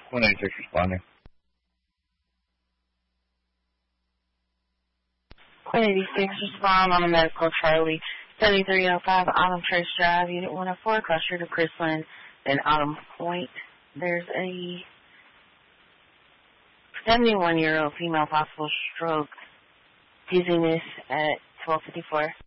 186 responding. 186 respond on a medical Charlie. 7305 Autumn Trace Drive, Unit 104, cluster to Chrisland, then Autumn Point. There's a 71-year-old female possible stroke, dizziness at 1254.